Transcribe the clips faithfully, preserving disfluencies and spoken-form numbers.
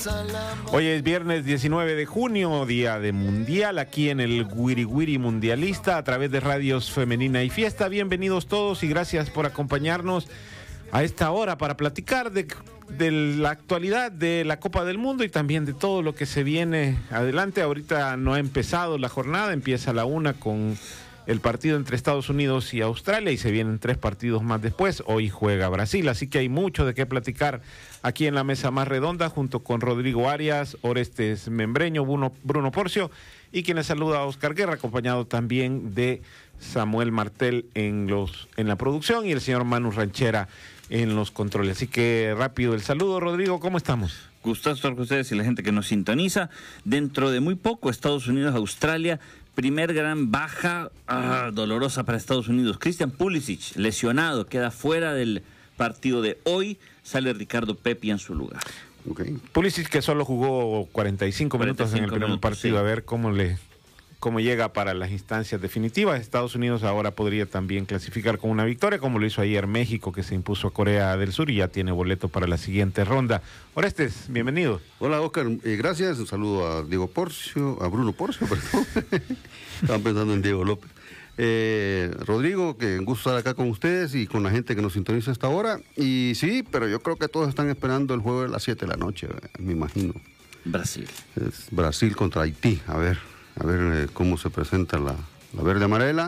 Hoy es viernes diecinueve de junio, día de Mundial, aquí en el Wiri Wiri Mundialista, a través de Radios Femenina y Fiesta. Bienvenidos todos y gracias por acompañarnos a esta hora para platicar de, de la actualidad de la Copa del Mundo y también de todo lo que se viene adelante. Ahorita no ha empezado la jornada, empieza a la una con el partido entre Estados Unidos y Australia y se vienen tres partidos más después. Hoy juega Brasil, así que hay mucho de qué platicar aquí en la mesa más redonda junto con Rodrigo Arias, Orestes Membreño, Bruno, Bruno Porcio y quien les saluda a Oscar Guerra, acompañado también de Samuel Martel en, los, en la producción y el señor Manu Ranchera en los controles. Así que rápido el saludo, Rodrigo, ¿cómo estamos? Gustazo estar con ustedes y la gente que nos sintoniza. Dentro de muy poco, Estados Unidos, Australia. Primer gran baja ah, dolorosa para Estados Unidos. Christian Pulisic, lesionado, queda fuera del partido de hoy. Sale Ricardo Pepi en su lugar. Okay. Pulisic que solo jugó cuarenta y cinco minutos en el primer minutos, partido. Sí. A ver cómo le cómo llega para las instancias definitivas. Estados Unidos ahora podría también clasificar con una victoria, como lo hizo ayer México, que se impuso a Corea del Sur y ya tiene boleto para la siguiente ronda. Orestes, bienvenido. Hola, Oscar, eh, gracias. Un saludo a Diego Porcio, a Bruno Porcio, perdón. Estaban pensando en Diego López. Eh, Rodrigo, que un gusto estar acá con ustedes y con la gente que nos sintoniza hasta ahora. Y sí, pero yo creo que todos están esperando el juego de las siete de la noche, me imagino. Brasil. Es Brasil contra Haití, a ver. A ver eh, cómo se presenta la, la verde amarela.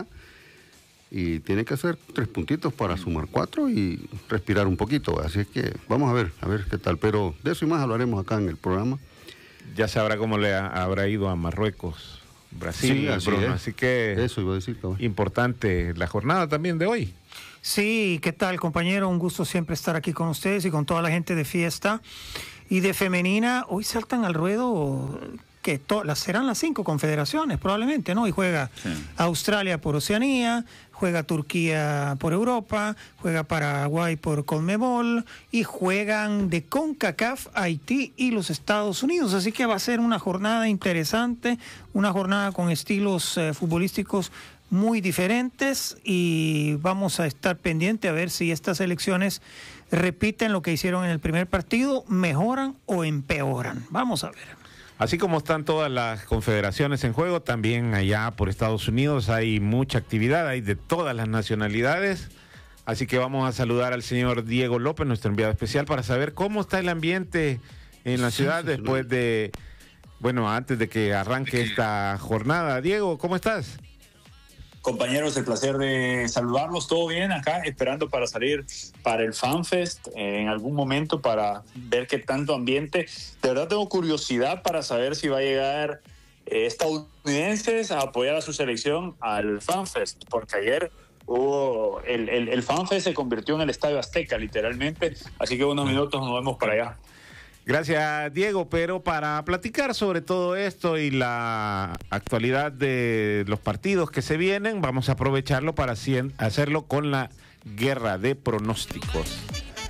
Y tiene que hacer tres puntitos para sumar cuatro y respirar un poquito. Así es que vamos a ver, a ver qué tal. Pero de eso y más hablaremos acá en el programa. Ya sabrá cómo le ha, habrá ido a Marruecos, Brasil, sí, así, Bruno. es. Así que eso iba a decir, cabrón. Importante la jornada también de hoy. Sí, ¿qué tal, compañero? Un gusto siempre estar aquí con ustedes y con toda la gente de Fiesta. Y de femenina, hoy saltan al ruedo que to- las serán las cinco confederaciones probablemente, ¿no? Y juega sí. Australia por Oceanía, juega Turquía por Europa, juega Paraguay por Conmebol y juegan de CONCACAF Haití y los Estados Unidos. Así que va a ser una jornada interesante, una jornada con estilos eh, futbolísticos muy diferentes y vamos a estar pendiente a ver si estas elecciones repiten lo que hicieron en el primer partido, mejoran o empeoran. Vamos a ver. Así como están todas las confederaciones en juego, también allá por Estados Unidos hay mucha actividad, hay de todas las nacionalidades. Así que vamos a saludar al señor Diego López, nuestro enviado especial, para saber cómo está el ambiente en la ciudad sí, sí, después sí. de, bueno, antes de que arranque esta jornada. Diego, ¿cómo estás? Compañeros, el placer de saludarlos. ¿Todo bien acá? Esperando para salir para el FanFest eh, en algún momento para ver qué tanto ambiente. De verdad tengo curiosidad para saber si va a llegar eh, estadounidenses a apoyar a su selección al FanFest, porque ayer hubo el, el, el FanFest se convirtió en el Estadio Azteca, literalmente. Así que unos minutos nos vemos para allá. Gracias, Diego, pero para platicar sobre todo esto y la actualidad de los partidos que se vienen, vamos a aprovecharlo para hacerlo con la guerra de pronósticos.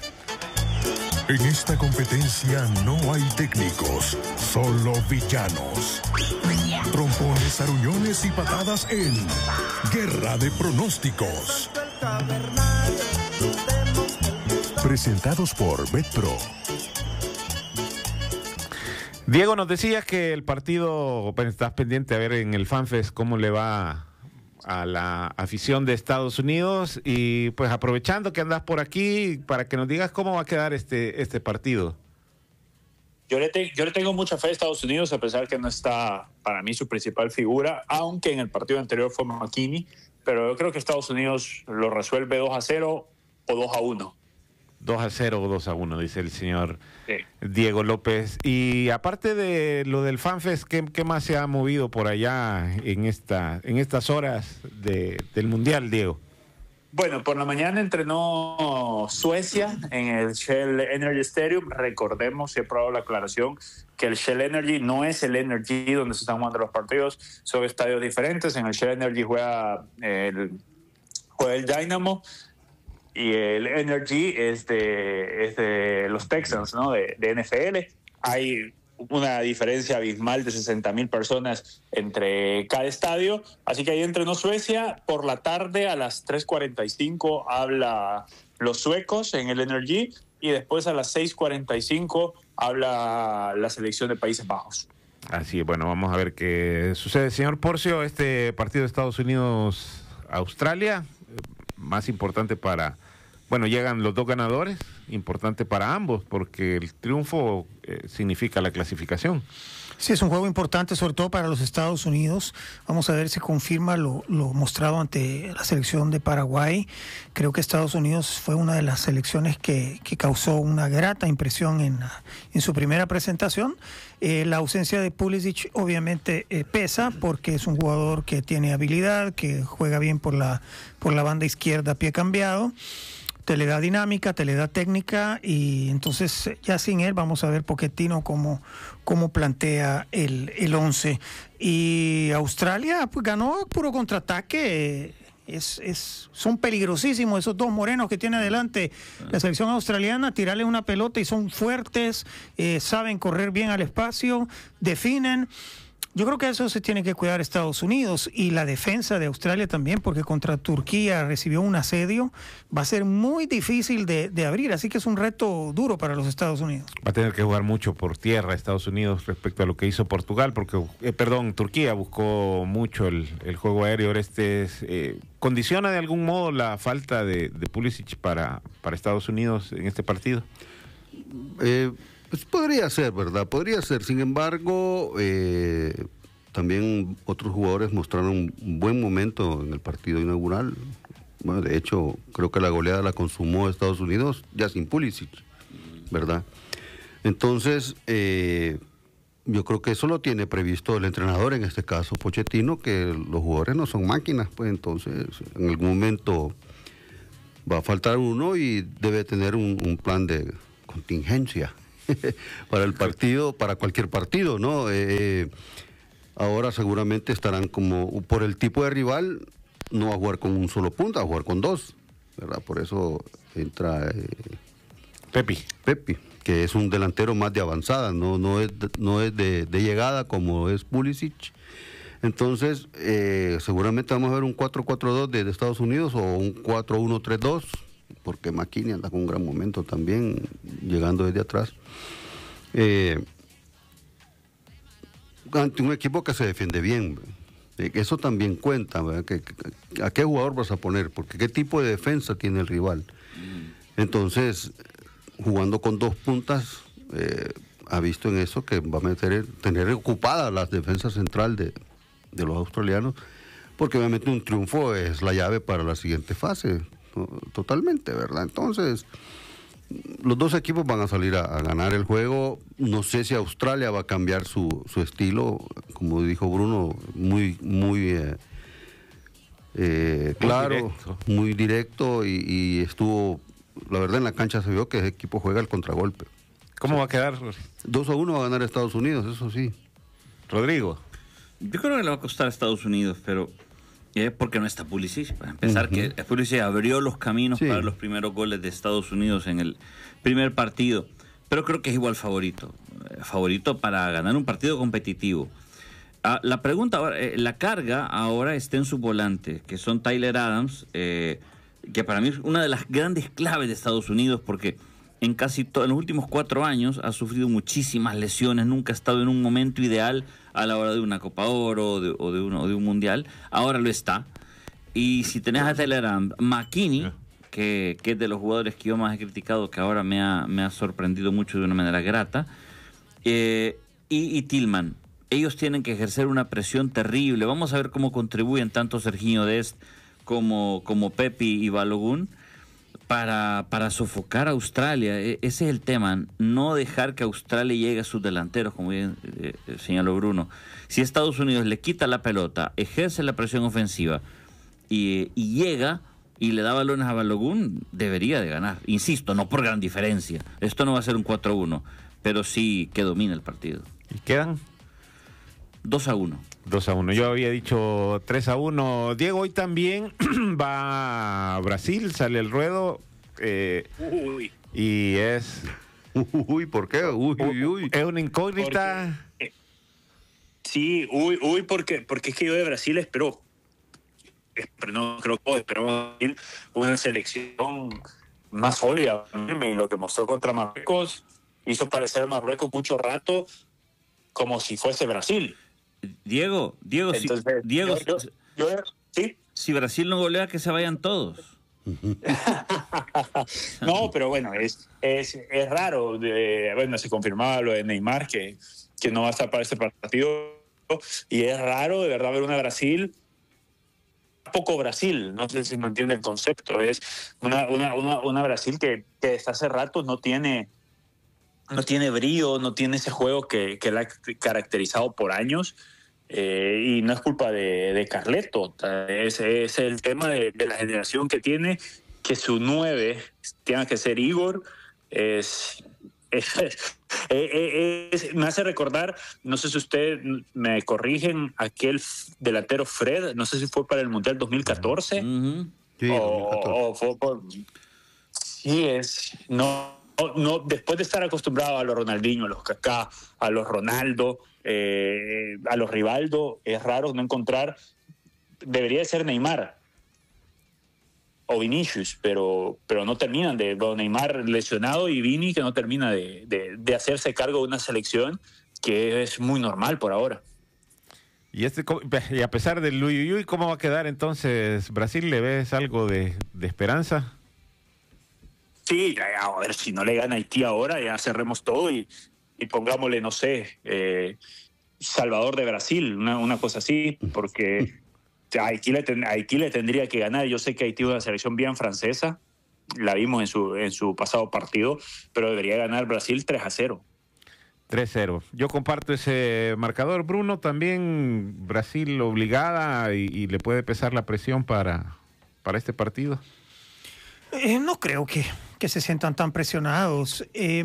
En esta competencia no hay técnicos, solo villanos. Trompones, aruñones y patadas en Guerra de Pronósticos. Presentados por BetPro. Diego, nos decías que el partido, bueno, estás pendiente a ver en el FanFest cómo le va a la afición de Estados Unidos y pues aprovechando que andas por aquí para que nos digas cómo va a quedar este, este partido. Yo le, te, yo le tengo mucha fe a Estados Unidos, a pesar que no está para mí su principal figura, aunque en el partido anterior fue McKinney, pero yo creo que Estados Unidos lo resuelve dos a cero o dos a uno. dos a cero o dos a uno, dice el señor sí. Diego López. Y aparte de lo del FanFest, ¿qué, qué más se ha movido por allá en esta en estas horas de, del Mundial, Diego? Bueno, por la mañana entrenó Suecia en el Shell Energy Stadium. Recordemos, siempre he dado la aclaración, que el Shell Energy no es el Energy donde se están jugando los partidos, son estadios diferentes. En el Shell Energy juega el, juega el Dynamo, y el Energy es de, es de los Texans, ¿no? De, de N F L. Hay una diferencia abismal de sesenta mil personas entre cada estadio. Así que ahí entrenó Suecia. Por la tarde a las tres cuarenta y cinco habla los suecos en el Energy y después a las seis cuarenta y cinco habla la selección de Países Bajos. Así es, bueno, vamos a ver qué sucede. Señor Porcio, este partido de Estados Unidos-Australia, más importante para... Bueno, llegan los dos ganadores, importante para ambos, porque el triunfo eh, significa la clasificación. Sí, es un juego importante, sobre todo para los Estados Unidos. Vamos a ver si confirma lo, lo mostrado ante la selección de Paraguay. Creo que Estados Unidos fue una de las selecciones que, que causó una grata impresión en, en su primera presentación. Eh, la ausencia de Pulisic obviamente eh, pesa, porque es un jugador que tiene habilidad, que juega bien por la, por la banda izquierda a pie cambiado. Te le da dinámica, te le da técnica, y entonces ya sin él vamos a ver Pochettino cómo, cómo plantea el, el once. Y Australia pues ganó puro contraataque. Es, es, son peligrosísimos esos dos morenos que tiene adelante la selección australiana. Tirarle una pelota y son fuertes, eh, saben correr bien al espacio, definen. Yo creo que eso se tiene que cuidar Estados Unidos, y la defensa de Australia también, porque contra Turquía recibió un asedio. Va a ser muy difícil de, de abrir, así que es un reto duro para los Estados Unidos. Va a tener que jugar mucho por tierra Estados Unidos respecto a lo que hizo Portugal, porque, eh, perdón, Turquía buscó mucho el, el juego aéreo. Este es, eh, ¿condiciona de algún modo la falta de, de Pulisic para, para Estados Unidos en este partido? Eh... Pues podría ser, ¿verdad? Podría ser. Sin embargo, eh, también otros jugadores mostraron un buen momento en el partido inaugural. Bueno, de hecho, creo que la goleada la consumó Estados Unidos ya sin Pulisic, ¿verdad? Entonces, eh, yo creo que eso lo tiene previsto el entrenador, en este caso Pochettino, que los jugadores no son máquinas, pues entonces en algún momento va a faltar uno y debe tener un, un plan de contingencia para el partido, para cualquier partido, ¿no? Eh, ahora seguramente estarán como, por el tipo de rival, no va a jugar con un solo punta, va a jugar con dos, ¿verdad? Por eso entra eh, Pepi. Pepi, que es un delantero más de avanzada, no, no es, de, no es de, de llegada como es Pulisic. Entonces, eh, seguramente vamos a ver un cuatro cuatro dos de, de Estados Unidos, o un cuatro uno tres dos, porque McKinney anda con un gran momento también, llegando desde atrás. Eh, ante un equipo que se defiende bien, eh, eso también cuenta, ¿verdad? Que, que, ¿a qué jugador vas a poner? Porque qué tipo de defensa tiene el rival. Entonces, jugando con dos puntas, eh, ha visto en eso que va a meter, tener ocupadas las defensas central de, de los australianos, porque obviamente un triunfo es la llave para la siguiente fase. Totalmente, ¿verdad? Entonces, los dos equipos van a salir a, a ganar el juego. No sé si Australia va a cambiar su, su estilo, como dijo Bruno, muy, muy eh, eh, claro, muy directo, muy directo y, y estuvo, la verdad, en la cancha se vio que el equipo juega el contragolpe. ¿Cómo sí va a quedar? dos a uno va a ganar Estados Unidos, eso sí. Rodrigo. Yo creo que le va a costar a Estados Unidos, pero es porque no está Pulisic. Para empezar, uh-huh. que Pulisic abrió los caminos sí. para los primeros goles de Estados Unidos en el primer partido. Pero creo que es igual favorito. Favorito para ganar un partido competitivo. Ah, la pregunta ahora, eh, la carga ahora está en su volante, que son Tyler Adams, eh, que para mí es una de las grandes claves de Estados Unidos, porque en casi to- en los últimos cuatro años ha sufrido muchísimas lesiones, nunca ha estado en un momento ideal a la hora de una Copa Oro o de, o de, uno, o de un Mundial. Ahora lo está. Y si tenés a Tyler Adams, McKinney, que, que es de los jugadores que yo más he criticado, que ahora me ha, me ha sorprendido mucho de una manera grata, eh, y, y Tillman, ellos tienen que ejercer una presión terrible. Vamos a ver cómo contribuyen tanto Serginho Dest como, como Pepi y Balogun para, para sofocar a Australia. E- ese es el tema, no dejar que Australia llegue a sus delanteros, como bien eh, señaló Bruno. Si Estados Unidos le quita la pelota, ejerce la presión ofensiva y, y llega y le da balones a Balogun, debería de ganar. Insisto, no por gran diferencia. Esto no va a ser un cuatro uno, pero sí que domina el partido. ¿Y quedan? dos a uno. dos a uno. Yo había dicho tres a uno. Diego, hoy también va a Brasil, sale el ruedo. Eh, Uy. Y es... Uy, ¿por qué? Uy, uy, uy. Es una incógnita. Porque, sí, uy, uy, porque, porque es que yo de Brasil espero, espero no creo que espero una selección más sólida. Lo que mostró contra Marruecos hizo parecer a Marruecos mucho rato como si fuese Brasil. Diego, Diego, Entonces, si, Diego, yo, yo, yo, ¿sí? Si Brasil no golea, que se vayan todos. No, pero bueno, es, es, es raro. De, bueno, se confirmaba lo de Neymar, que, que no va a estar para este partido. Y es raro, de verdad, ver una Brasil, poco Brasil, no sé si me entiende el concepto. Es una, una, una, una Brasil que, que desde hace rato no tiene, no tiene brío, no tiene ese juego que, que la ha caracterizado por años. Eh, y no es culpa de, de Carleto, es, es el tema de, de la generación que tiene, que su nueve tenga que ser Igor, es, es, es, es, me hace recordar, no sé si ustedes me corrigen, aquel delantero Fred, no sé si fue para el Mundial dos mil catorce, Uh-huh. Sí, o, o fue por... Sí, es... No, no, después de estar acostumbrado a los Ronaldinho, a los Kaká, a los Ronaldo, eh, a los Rivaldo, es raro no encontrar, debería de ser Neymar o Vinicius, pero, pero no terminan de, bueno, Neymar lesionado y Vini que no termina de, de, de hacerse cargo de una selección que es muy normal por ahora. Y, este, y a pesar del Uyuyuy, ¿cómo va a quedar entonces Brasil? ¿Le ves algo de, de esperanza? Sí, a ver, si no le gana Haití ahora, ya cerremos todo y, y pongámosle, no sé, eh, Salvador de Brasil, una, una cosa así, porque a Haití, le ten, a Haití le tendría que ganar. Yo sé que Haití es una selección bien francesa, la vimos en su, en su pasado partido, pero debería ganar Brasil tres a cero. tres cero. Yo comparto ese marcador, Bruno. También Brasil obligada y, y le puede pesar la presión para, para este partido. Eh, no creo que, que se sientan tan presionados. Eh,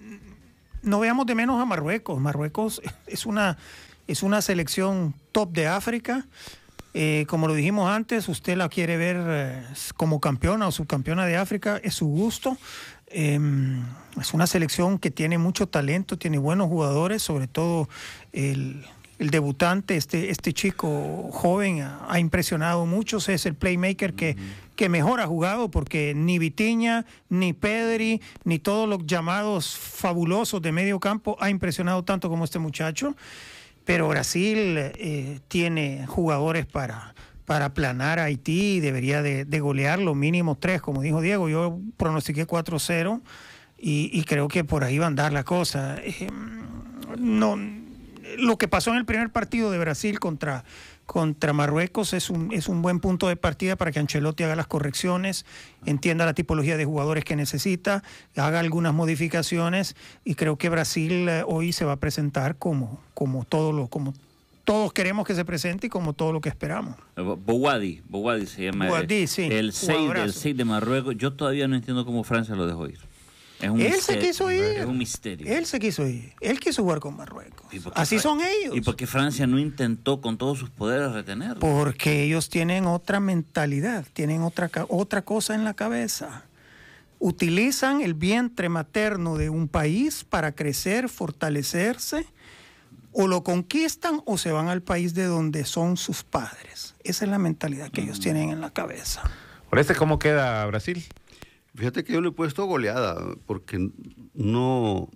no veamos de menos a Marruecos. Marruecos es una, es una selección top de África. Eh, como lo dijimos antes, usted la quiere ver eh, como campeona o subcampeona de África, es su gusto. Eh, es una selección que tiene mucho talento, tiene buenos jugadores, sobre todo el... El debutante, este, este chico joven, ha, ha impresionado muchos. Es el playmaker que, uh-huh. que mejor ha jugado, porque ni Vitinha, ni Pedri, ni todos los llamados fabulosos de medio campo ha impresionado tanto como este muchacho. Pero Brasil eh, tiene jugadores para, para aplanar a Haití y debería de, de golear lo mínimo tres, como dijo Diego. Yo pronostiqué cuatro cero y, y creo que por ahí va a andar la cosa. Eh, no... Lo que pasó en el primer partido de Brasil contra, contra Marruecos es un, es un buen punto de partida para que Ancelotti haga las correcciones, entienda la tipología de jugadores que necesita, haga algunas modificaciones, y creo que Brasil eh, hoy se va a presentar como, como, todo lo, como todos queremos que se presente y como todo lo que esperamos. Bouhaddi, Bouhaddi se llama. Bouhaddi, sí. El seis de Marruecos. Yo todavía no entiendo cómo Francia lo dejó ir. Es un él misterio, se quiso ir. Es un misterio. Él se quiso ir. Él quiso jugar con Marruecos. Así son ellos. ¿Y por qué Francia no intentó con todos sus poderes retenerlo? Porque ellos tienen otra mentalidad, tienen otra, otra cosa en la cabeza. Utilizan el vientre materno de un país para crecer, fortalecerse, o lo conquistan o se van al país de donde son sus padres. Esa es la mentalidad que mm. ellos tienen en la cabeza. ¿Por este cómo queda Brasil? Fíjate que yo le he puesto goleada, porque no,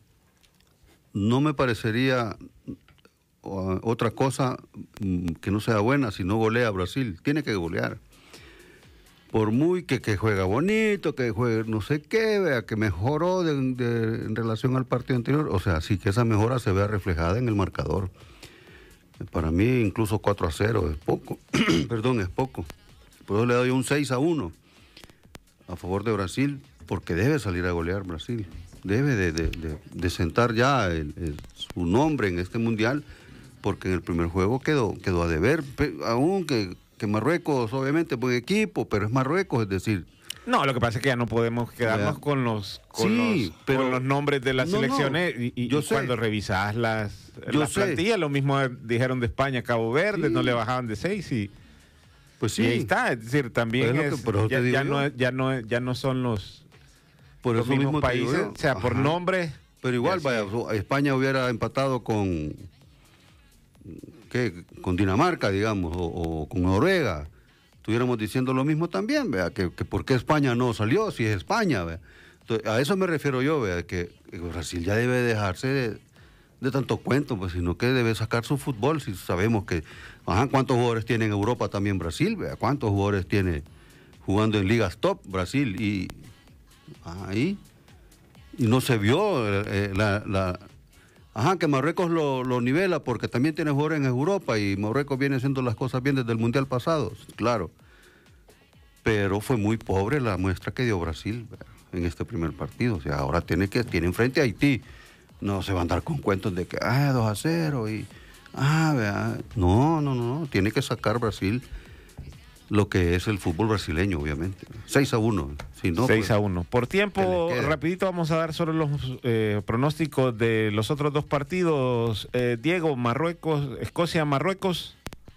no me parecería otra cosa que no sea buena si no golea a Brasil. Tiene que golear. Por muy que, que juega bonito, que juegue no sé qué, vea que mejoró de, de, en relación al partido anterior. O sea, sí que esa mejora se vea reflejada en el marcador. Para mí incluso cuatro a cero es poco. Perdón, es poco. Por eso le doy un seis a uno. A favor de Brasil, porque debe salir a golear Brasil. Debe de, de, de, de sentar ya el, el, su nombre en este mundial, porque en el primer juego quedó, quedó a deber, aún que, que Marruecos obviamente es buen equipo, pero es Marruecos, es decir... No, lo que pasa es que ya no podemos quedarnos ya. con los con, sí, los, pero, con los nombres de las no, selecciones no, y, y, y cuando revisas las, las plantillas, lo mismo dijeron de España, Cabo Verde, sí. no le bajaban de seis y... Pues sí. Y ahí está, es decir, también es, es, ya, ya, no, ya, no, ya no son los, por los eso mismos mismo países, o sea, Ajá. por nombre. Pero igual, vaya, España hubiera empatado con, ¿qué? Con Dinamarca, digamos, o, o con Noruega. Estuviéramos diciendo lo mismo también, vea, que, que por qué España no salió, si es España, vea. Entonces, a eso me refiero yo, vea, que Brasil ya debe dejarse de, de tanto cuento, pues, sino que debe sacar su fútbol, si sabemos que, ajá, ¿cuántos jugadores tiene en Europa también Brasil? Vea, ¿cuántos jugadores tiene jugando en ligas top Brasil? Y ahí, y no se vio eh, la, la, ajá, que Marruecos lo, lo nivela porque también tiene jugadores en Europa y Marruecos viene haciendo las cosas bien desde el Mundial pasado, claro. Pero fue muy pobre la muestra que dio Brasil, vea, en este primer partido. O sea, ahora tiene que tiene enfrente a Haití. No se va a andar con cuentos de que, ah, dos a cero y, ah, vea. No, no, no, tiene que sacar Brasil lo que es el fútbol brasileño, obviamente. seis a uno. Si no, seis pues, a uno. Por tiempo, rapidito vamos a dar solo los eh, pronósticos de los otros dos partidos. Eh, Diego, Marruecos, Escocia, Marruecos.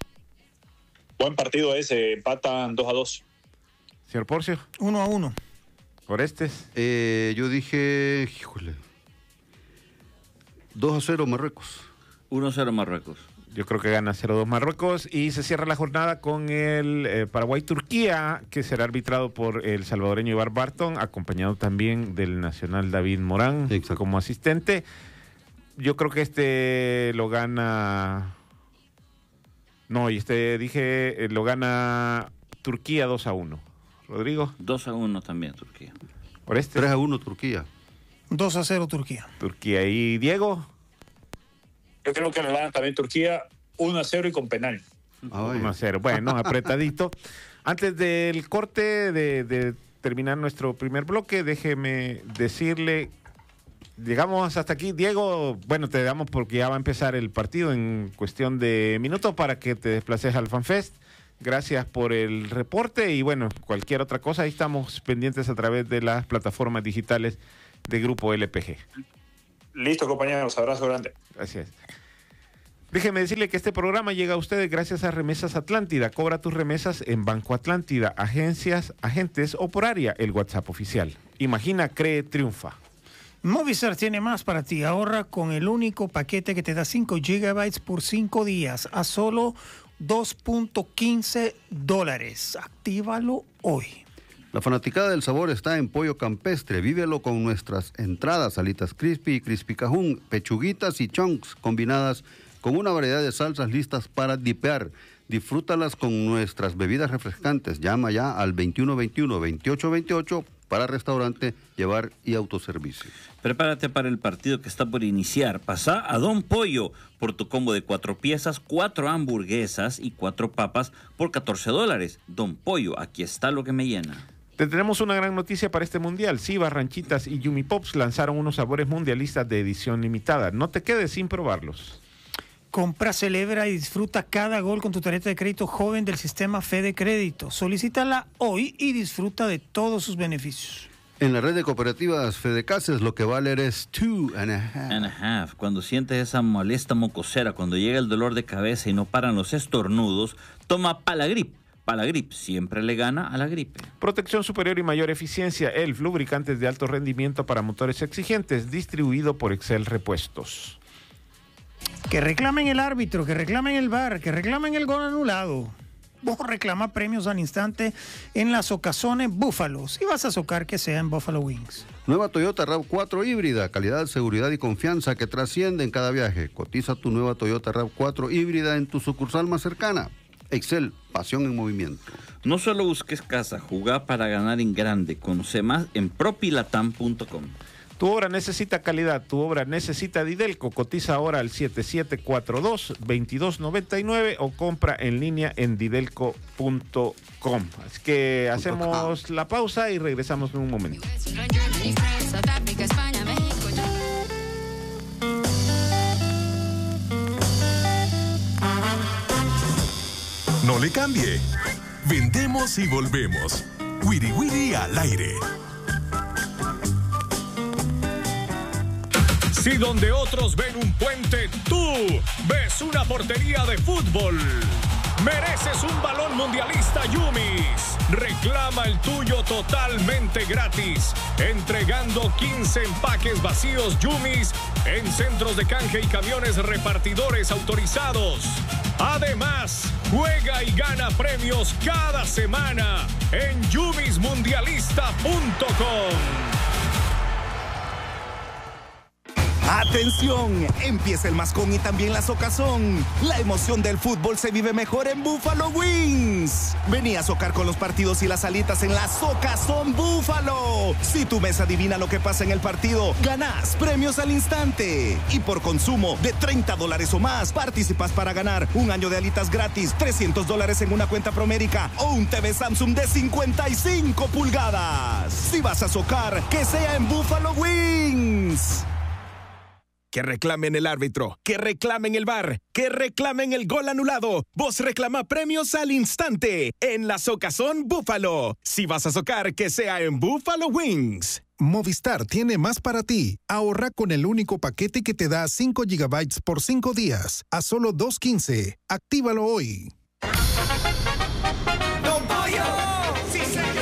Buen partido ese, empatan dos a dos. Señor Porcio. uno a uno. Orestes. Eh, yo dije, híjole, dos a cero Marruecos. uno a cero Marruecos. Yo creo que gana cero dos Marruecos y se cierra la jornada con el eh, Paraguay-Turquía, que será arbitrado por el salvadoreño Ibar Barton, acompañado también del nacional David Morán. Exacto. Como asistente. Yo creo que este lo gana... No, y este dije, eh, lo gana Turquía dos a uno. Rodrigo. dos a uno también Turquía. Orestes. tres a uno Turquía. dos a cero Turquía. Turquía. ¿Y Diego? Yo creo que le dan también Turquía uno a cero y con penal. uno a cero. Bueno, apretadito. Antes del corte, de, de terminar nuestro primer bloque, déjeme decirle, llegamos hasta aquí. Diego, bueno, te damos porque ya va a empezar el partido en cuestión de minutos para que te desplaces al FanFest. Gracias por el reporte y bueno, cualquier otra cosa, ahí estamos pendientes a través de las plataformas digitales de Grupo L P G. Listo, compañeros, abrazo grande. Gracias. Déjeme decirle que este programa llega a ustedes gracias a Remesas Atlántida. Cobra tus remesas en Banco Atlántida, agencias, agentes o por área, el WhatsApp oficial. Imagina, cree, triunfa. Movistar tiene más para ti. Ahorra con el único paquete que te da cinco gigabytes por cinco días a solo dos punto quince dólares. Actívalo hoy. La fanaticada del sabor está en Pollo Campestre. Vívelo con nuestras entradas, alitas crispy y crispy cajún, pechuguitas y chunks combinadas con una variedad de salsas listas para dipear. Disfrútalas con nuestras bebidas refrescantes. Llama ya al veintiuno veintiuno, veintiocho veintiocho para restaurante, llevar y autoservicio. Prepárate para el partido que está por iniciar. Pasá a Don Pollo por tu combo de cuatro piezas, cuatro hamburguesas y cuatro papas por catorce dólares. Don Pollo, aquí está lo que me llena. Te tenemos una gran noticia para este mundial. Siva, Ranchitas y Yumi Pops lanzaron unos sabores mundialistas de edición limitada. No te quedes sin probarlos. Compra, celebra y disfruta cada gol con tu tarjeta de crédito joven del sistema Fede Crédito. Solicítala hoy y disfruta de todos sus beneficios. En la red de cooperativas Fedecases lo que vale es two and a half. And a half. Cuando sientes esa molesta mocosera, cuando llega el dolor de cabeza y no paran los estornudos, toma Palagrip. Palagrip siempre le gana a la gripe. Protección superior y mayor eficiencia. Elf, lubricantes de alto rendimiento para motores exigentes, distribuido por Excel Repuestos. Que reclamen el árbitro, que reclamen el V A R, que reclamen el gol anulado. Vos reclama premios al instante en las Socazones Búfalo. Si vas a socar, que sea en Buffalo Wings. Nueva Toyota RAV cuatro híbrida, calidad, seguridad y confianza que trasciende en cada viaje. Cotiza tu nueva Toyota RAV cuatro híbrida en tu sucursal más cercana. Excel, pasión en movimiento. No solo busques casa, jugá para ganar en grande. Conoce más en propilatam punto com. Tu obra necesita calidad, tu obra necesita Didelco. Cotiza ahora al siete siete cuatro dos, dos dos nueve nueve o compra en línea en didelco punto com. Así que hacemos la pausa y regresamos en un momento. No le cambie. Vendemos y volvemos. Wiri Wiri al aire. Si donde otros ven un puente, tú ves una portería de fútbol. Mereces un balón mundialista Yumis. Reclama el tuyo totalmente gratis, entregando quince empaques vacíos Yumis en centros de canje y camiones repartidores autorizados. Además, juega y gana premios cada semana en yumis mundialista punto com. ¡Atención! Empieza el mascón y también la socazón. La emoción del fútbol se vive mejor en Buffalo Wings. Vení a socar con los partidos y las alitas en la Socazón Búfalo. Si tu mesa adivina lo que pasa en el partido, ganás premios al instante. Y por consumo de treinta dólares o más, participas para ganar un año de alitas gratis, trescientos dólares en una cuenta Promérica o un T V Samsung de cincuenta y cinco pulgadas. Si vas a socar, que sea en Buffalo Wings. Que reclamen el árbitro, que reclamen el V A R, que reclamen el gol anulado. Vos reclama premios al instante en la Socazón Búfalo. Si vas a socar, que sea en Buffalo Wings. Movistar tiene más para ti. Ahorra con el único paquete que te da cinco gigabytes por cinco días a solo dos quince. Actívalo hoy.